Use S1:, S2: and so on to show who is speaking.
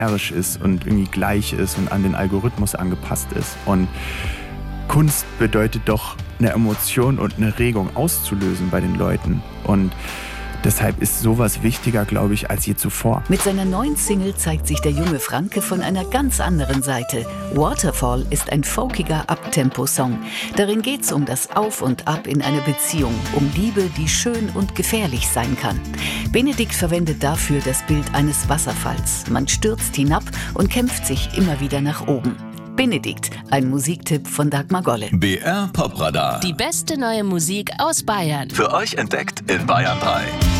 S1: generisch ist und irgendwie gleich ist und an den Algorithmus angepasst ist. Und Kunst bedeutet doch, eine Emotion und eine Regung auszulösen bei den Leuten. Und deshalb ist sowas wichtiger, glaube ich, als je zuvor.
S2: Mit seiner neuen Single zeigt sich der junge Franke von einer ganz anderen Seite. Waterfall ist ein folkiger Abtempo-Song. Darin geht's um das Auf und Ab in einer Beziehung, um Liebe, die schön und gefährlich sein kann. Benedikt verwendet dafür das Bild eines Wasserfalls. Man stürzt hinab und kämpft sich immer wieder nach oben. Benedikt, ein Musiktipp von Dagmar Golle.
S3: BR Popradar.
S4: Die beste neue Musik aus Bayern.
S3: Für euch entdeckt in Bayern 3.